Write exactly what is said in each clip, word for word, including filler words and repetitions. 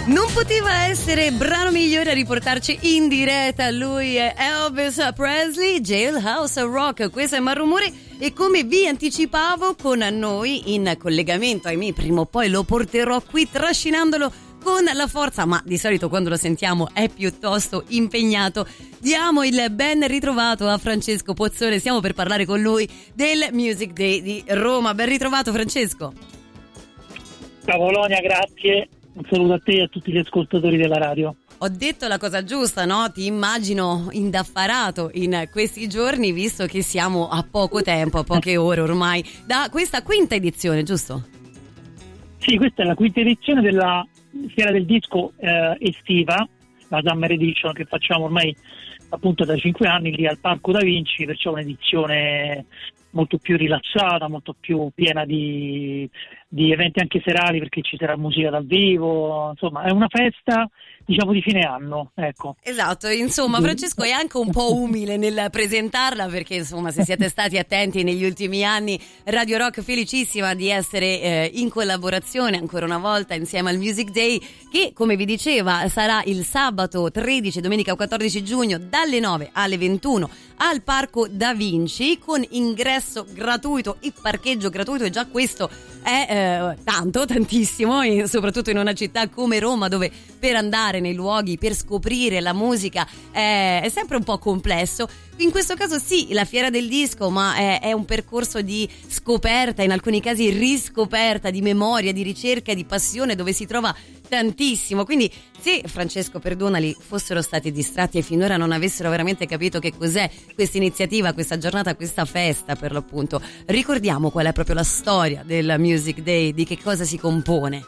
Non poteva essere brano migliore a riportarci in diretta. Lui è Elvis Presley, Jailhouse Rock. Questo è Malrumore e, come vi anticipavo, con noi in collegamento, ahimè, prima o poi lo porterò qui trascinandolo con la forza, ma di solito quando lo sentiamo è piuttosto impegnato. Diamo il ben ritrovato a Francesco Pozzone. Stiamo per parlare con lui del Music Day di Roma. Ben ritrovato, Francesco. Ciao Polonia, grazie. Un saluto a te e a tutti gli ascoltatori della radio. Ho detto la cosa giusta, no? Ti immagino indaffarato in questi giorni, visto che siamo a poco tempo, a poche ore ormai, da questa quinta edizione, giusto? Sì, questa è la quinta edizione della Fiera del Disco eh, estiva, la Summer Edition, che facciamo ormai appunto da cinque anni lì al Parco Da Vinci, perciò un'edizione molto più rilassata, molto più piena di, di eventi anche serali, perché ci sarà musica dal vivo, insomma è una festa, diciamo, di fine anno, ecco. Esatto, insomma Francesco è anche un po' umile nel presentarla, perché insomma, se siete stati attenti negli ultimi anni, Radio Rock felicissima di essere eh, in collaborazione ancora una volta insieme al Music Day, che come vi diceva sarà il sabato tredici, domenica quattordici giugno dalle nove alle ventuno al Parco Da Vinci, con ingresso gratuito e parcheggio gratuito, e già questo è eh, tanto, tantissimo, e soprattutto in una città come Roma, dove per andare nei luoghi, per scoprire la musica è, è sempre un po' complesso. In questo caso sì, la Fiera del Disco, ma è, è un percorso di scoperta, in alcuni casi riscoperta, di memoria, di ricerca, di passione, dove si trova tantissimo. Quindi se, Francesco, perdonali, fossero stati distratti e finora non avessero veramente capito che cos'è questa iniziativa, questa giornata, questa festa per l'appunto, ricordiamo qual è proprio la storia del Music Day, di che cosa si compone.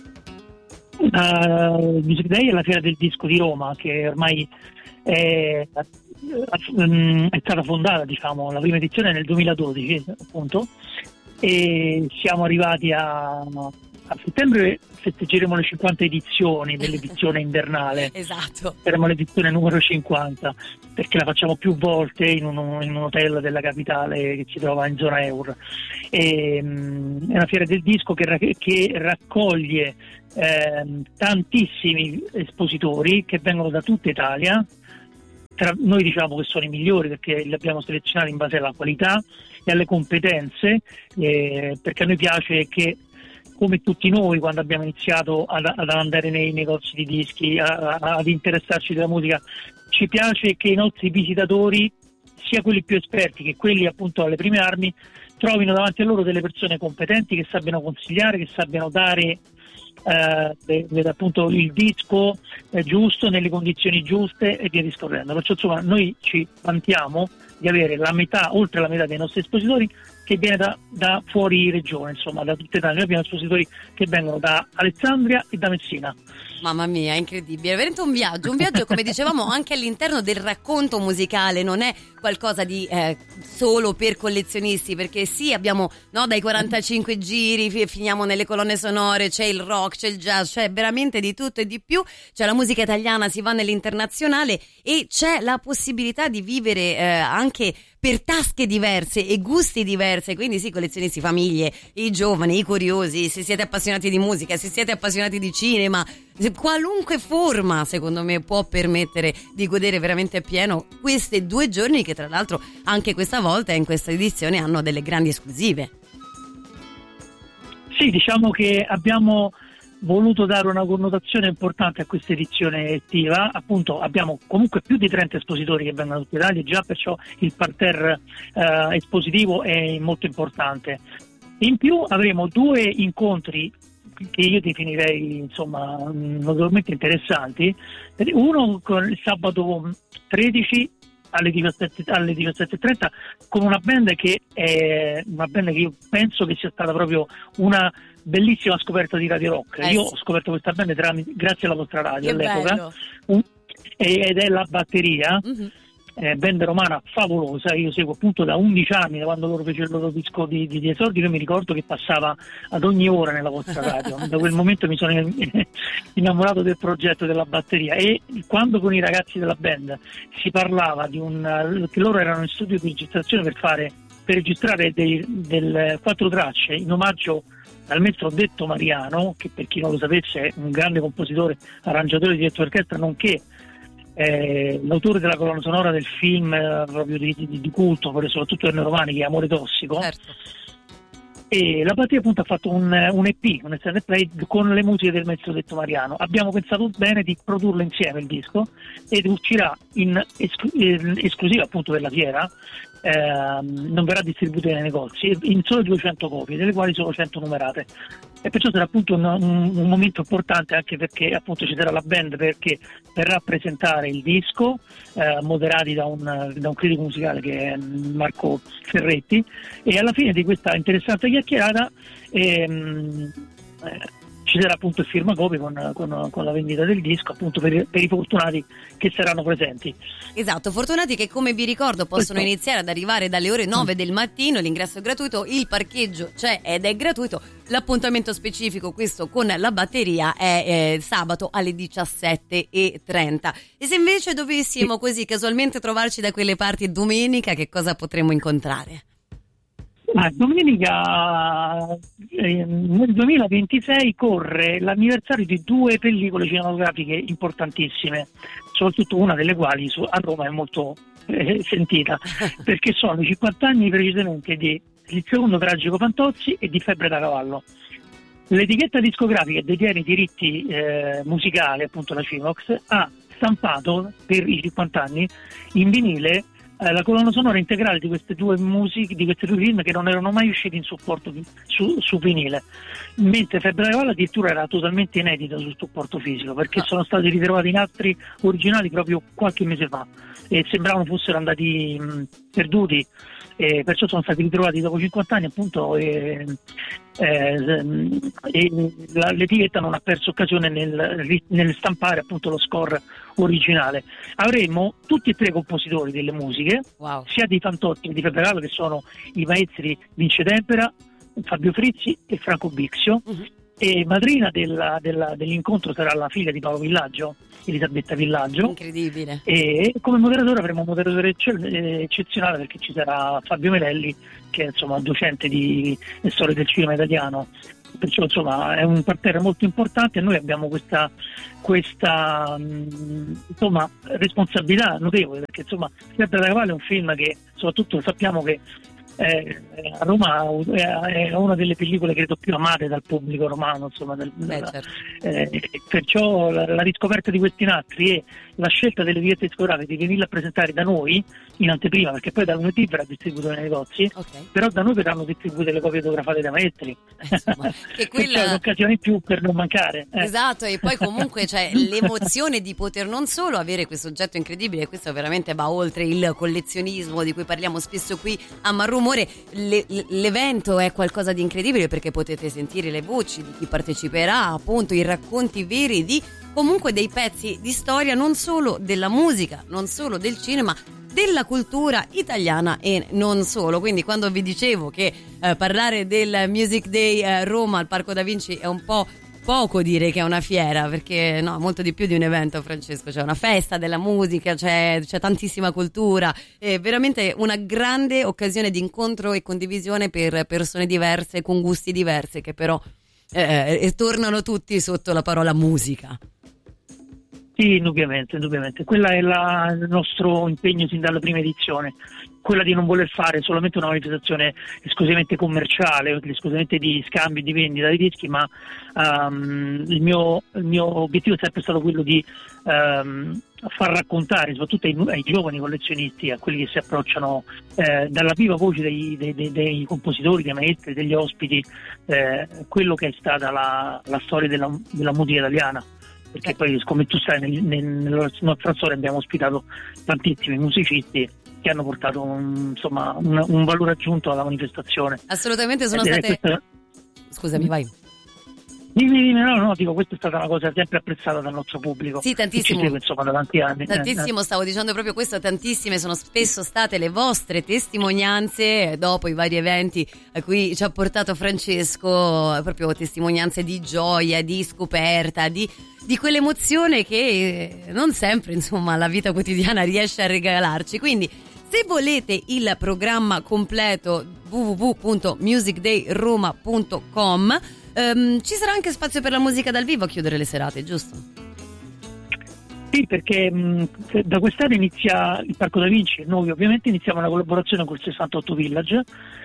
Uh, il Music Day è la Fiera del Disco di Roma, che ormai è, è stata fondata, diciamo, la prima edizione nel duemiladodici, appunto, e siamo arrivati a, a settembre. Festeggeremo le cinquanta edizioni dell'edizione invernale. Esatto. Saremo l'edizione numero cinquanta, perché la facciamo più volte in un, in un hotel della capitale che si trova in zona Eur. E, um, è una fiera del disco che, che raccoglie eh, tantissimi espositori che vengono da tutta Italia. Tra, noi diciamo che sono i migliori, perché li abbiamo selezionati in base alla qualità e alle competenze, eh, perché a noi piace che, come tutti noi quando abbiamo iniziato ad, ad andare nei negozi di dischi, a, a, ad interessarci della musica, ci piace che i nostri visitatori, sia quelli più esperti che quelli appunto alle prime armi, trovino davanti a loro delle persone competenti che sappiano consigliare, che sappiano dare eh, de, de, appunto il disco eh, giusto, nelle condizioni giuste e via discorrendo. Perciò insomma noi ci vantiamo di avere la metà, oltre la metà dei nostri espositori che viene da, da fuori regione, insomma da tutta Italia. Noi abbiamo espositori che vengono da Alessandria e da Messina. Mamma mia, incredibile, veramente un viaggio, un viaggio come dicevamo anche all'interno del racconto musicale, non è qualcosa di eh, solo per collezionisti, perché sì, abbiamo, no, dai quarantacinque giri, finiamo nelle colonne sonore, c'è il rock, c'è il jazz, c'è veramente di tutto e di più, c'è la musica italiana, si va nell'internazionale e c'è la possibilità di vivere eh, anche per tasche diverse e gusti diversi, quindi sì, collezionisti, famiglie, i giovani, i curiosi, se siete appassionati di musica, se siete appassionati di cinema, qualunque forma secondo me può permettere di godere veramente pieno questi due giorni, che tra l'altro anche questa volta in questa edizione hanno delle grandi esclusive. Sì, diciamo che abbiamo voluto dare una connotazione importante a questa edizione estiva. Appunto abbiamo comunque più di trenta espositori che vengono da tutta Italia, già perciò il parterre eh, espositivo è molto importante. In più avremo due incontri che io definirei insomma notevolmente interessanti. Uno con il sabato tredici alle diciassette alle diciassette e trenta con una band che è una band che io penso che sia stata proprio una bellissima scoperta di Radio Rock. Eh, io sì. ho scoperto questa band tramite, grazie alla vostra radio che all'epoca, un, ed è La Batteria, mm-hmm. eh, band romana favolosa. Io seguo appunto da undici anni, da quando loro fecero il loro disco di, di, di esordio. Io mi ricordo che passava ad ogni ora nella vostra radio. Da quel momento mi sono innamorato del progetto della Batteria, e quando con i ragazzi della band si parlava di un che loro erano in studio di registrazione per fare per registrare dei, del quattro tracce in omaggio dal maestro Detto Mariano, che per chi non lo sapesse è un grande compositore, arrangiatore e direttore d'orchestra, nonché eh, l'autore della colonna sonora del film eh, proprio di, di, di culto, soprattutto per noi romani, che è Amore Tossico. Certo. E la platea appunto ha fatto un, un E P, un extended play con le musiche del maestro Detto Mariano. Abbiamo pensato bene di produrlo insieme il disco ed uscirà in, esclu- in esclusiva appunto per la fiera, eh, non verrà distribuito nei negozi, in solo duecento copie, delle quali sono cento numerate. E perciò sarà appunto un, un, un momento importante, anche perché appunto ci sarà la band perché verrà a presentare il disco, eh, moderati da un, da un critico musicale che è Marco Ferretti, e alla fine di questa interessante chiacchierata ehm, eh, ci sarà appunto il firmacopie con, con, con la vendita del disco, appunto per, per i fortunati che saranno presenti. Esatto, fortunati che, come vi ricordo, possono Questo. iniziare ad arrivare dalle ore nove del mattino, l'ingresso è gratuito, il parcheggio c'è ed è gratuito, l'appuntamento specifico, questo con la batteria, è eh, sabato alle diciassette e trenta. E se invece dovessimo così casualmente trovarci da quelle parti domenica, che cosa potremmo incontrare? Ah, domenica eh, nel duemilaventisei corre l'anniversario di due pellicole cinematografiche importantissime, soprattutto una delle quali su, a Roma è molto eh, sentita, perché sono i cinquanta anni precisamente di Il secondo tragico Fantozzi e di Febbre da cavallo. L'etichetta discografica che detiene i diritti eh, musicali, appunto la Cimox, ha stampato per i cinquanta anni in vinile la colonna sonora integrale di queste due musiche, di questi due film che non erano mai usciti in supporto su, su vinile, mentre Febbre da cavallo addirittura era totalmente inedito sul supporto fisico, perché ah. sono stati ritrovati in altri originali proprio qualche mese fa e sembravano fossero andati mh, perduti, e perciò sono stati ritrovati dopo cinquanta anni appunto, e, eh, e la, l'etichetta non ha perso occasione nel, nel stampare appunto lo score originale. Avremo tutti e tre i compositori delle musiche, wow. sia di Fantozzi che di Febbre da cavallo, che sono i maestri Vince Tempera, Fabio Frizzi e Franco Bixio. Uh-huh. E madrina della, della, dell'incontro sarà la figlia di Paolo Villaggio, Elisabetta Villaggio. Incredibile. E come moderatore avremo un moderatore ecce- eccezionale, perché ci sarà Fabio Melelli, che è insomma docente di storia del cinema italiano. Perciò insomma è un parterre molto importante e noi abbiamo questa, questa insomma responsabilità notevole, perché insomma Febbre da cavallo è un film che soprattutto sappiamo che Eh, a Roma è una delle pellicole credo più amate dal pubblico romano, insomma, del, Beh, certo. eh, perciò la, la riscoperta di questi nastri e la scelta delle etichette discografiche di venirla a presentare da noi in anteprima, perché poi da lunedì verrà distribuito nei negozi, okay. Però da noi verranno distribuite le copie autografate dai maestri, insomma, che quella è un'occasione in più per non mancare, eh. Esatto, e poi comunque c'è l'emozione di poter non solo avere questo oggetto incredibile, questo veramente va oltre il collezionismo di cui parliamo spesso qui a Marrumore. Le, l'evento è qualcosa di incredibile, perché potete sentire le voci di chi parteciperà, appunto i racconti veri di comunque dei pezzi di storia, non solo della musica, non solo del cinema, della cultura italiana e non solo. Quindi quando vi dicevo che eh, parlare del Music Day eh, Roma al Parco da Vinci è un po' poco dire che è una fiera, perché no, molto di più di un evento, Francesco, c'è una festa della musica, c'è, c'è tantissima cultura, è veramente una grande occasione di incontro e condivisione per persone diverse, con gusti diversi, che però eh, e tornano tutti sotto la parola musica. Sì, indubbiamente, indubbiamente. Quella è la, il nostro impegno sin dalla prima edizione, quella di non voler fare solamente una manifestazione esclusivamente commerciale, esclusivamente di scambio, di vendita di dischi, ma um, il, mio, il mio obiettivo è sempre stato quello di um, far raccontare, soprattutto ai, ai giovani collezionisti, a quelli che si approcciano eh, dalla viva voce dei, dei, dei, dei compositori, dei maestri, degli ospiti, eh, quello che è stata la, la storia della, della musica italiana. Perché poi, come tu sai, nel, nel, nella nostra storia abbiamo ospitato tantissimi musicisti che hanno portato un, insomma, un, un valore aggiunto alla manifestazione. Assolutamente, sono state... Questa... Scusami, vai. Dimmi, dimmi, no, no, dico, questa è stata una cosa sempre apprezzata dal nostro pubblico. Sì, tantissimo. Ci segue, insomma, da tanti anni. Tantissimo, eh, stavo dicendo proprio questo, tantissime sono spesso state le vostre testimonianze dopo i vari eventi a cui ci ha portato Francesco, proprio testimonianze di gioia, di scoperta, di, di quell'emozione che non sempre, insomma, la vita quotidiana riesce a regalarci. Quindi Se volete il programma completo w w w punto music day roma punto com, ehm, ci sarà anche spazio per la musica dal vivo a chiudere le serate, giusto? Sì, perché mh, da quest'anno inizia il Parco da Vinci, noi ovviamente iniziamo una collaborazione col sessantotto Village,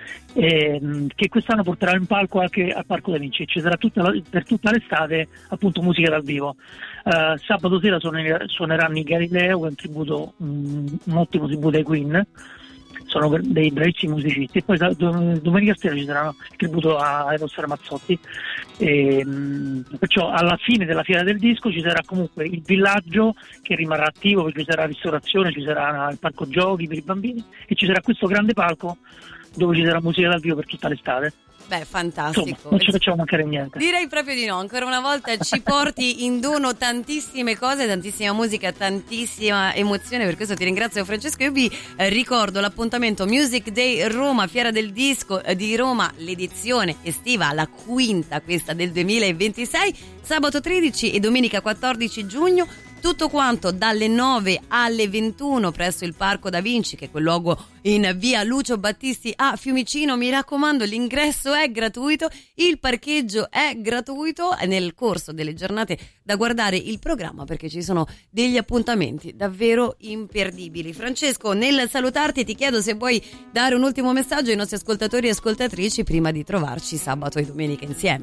eh, che quest'anno porterà in palco anche al Parco da Vinci. Ci sarà tutta la, per tutta l'estate appunto musica dal vivo. Uh, sabato sera suoner- suoneranno i Galileo, un tributo, um, un ottimo tributo ai Queen, sono dei bravissimi musicisti, e poi dom- domenica sera ci sarà il tributo a Eros Ramazzotti, e, um, perciò alla fine della fiera del disco ci sarà comunque il villaggio che rimarrà attivo, perché ci sarà ristorazione, ci sarà il parco giochi per i bambini e ci sarà questo grande palco dove ci sarà musica dal vivo per tutta l'estate. Beh, fantastico. Insomma, non ci facciamo mancare niente. Direi proprio di no. Ancora una volta ci porti in dono tantissime cose, tantissima musica, tantissima emozione. Per questo ti ringrazio, Francesco. Io vi eh, ricordo l'appuntamento Music Day Roma, Fiera del Disco eh, di Roma, l'edizione estiva, la quinta, questa del duemilaventisei, sabato tredici e domenica quattordici giugno. Tutto quanto dalle nove alle ventuno presso il Parco da Vinci, che è quel luogo in via Lucio Battisti a Fiumicino. Mi raccomando, l'ingresso è gratuito, il parcheggio è gratuito nel corso delle giornate da guardare il programma, perché ci sono degli appuntamenti davvero imperdibili. Francesco, nel salutarti ti chiedo se vuoi dare un ultimo messaggio ai nostri ascoltatori e ascoltatrici prima di trovarci sabato e domenica insieme.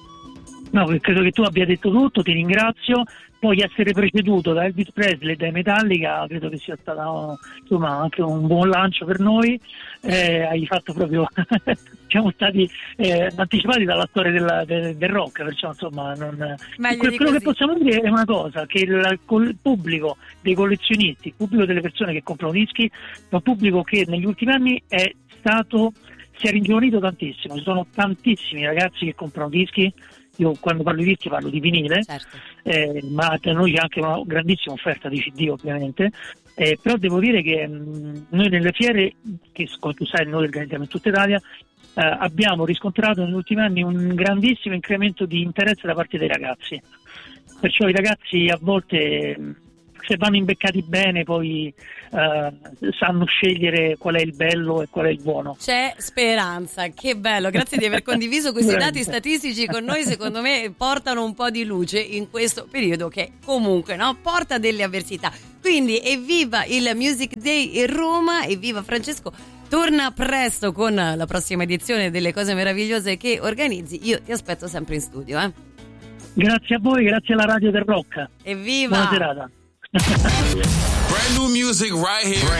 No, credo che tu abbia detto tutto, ti ringrazio. Poi essere preceduto da Elvis Presley e dai Metallica credo che sia stato insomma anche un buon lancio per noi. Eh, hai fatto proprio siamo stati eh, anticipati dalla storia della, del, del rock, perciò insomma non, que- quello che possiamo dire è una cosa, che il, il pubblico dei collezionisti, il pubblico delle persone che comprano dischi è un pubblico che negli ultimi anni è stato si è ringiovanito tantissimo. Ci sono tantissimi ragazzi che comprano dischi. Io quando parlo di dischi parlo di vinile, certo. eh, ma da noi c'è anche una grandissima offerta di C D ovviamente, eh, però devo dire che mh, noi nelle fiere, che come tu sai noi organizziamo in tutta Italia, eh, abbiamo riscontrato negli ultimi anni un grandissimo incremento di interesse da parte dei ragazzi, perciò i ragazzi a volte se vanno imbeccati bene poi uh, sanno scegliere qual è il bello e qual è il buono. C'è speranza, che bello, grazie di aver condiviso questi dati statistici con noi. Secondo me portano un po' di luce in questo periodo che comunque no, porta delle avversità. Quindi evviva il Music Day in Roma, evviva Francesco. Torna presto con la prossima edizione delle cose meravigliose che organizzi. Io ti aspetto sempre in studio, eh. Grazie a voi, grazie alla Radio del Rock. Evviva! Buona serata. Brand new music right here.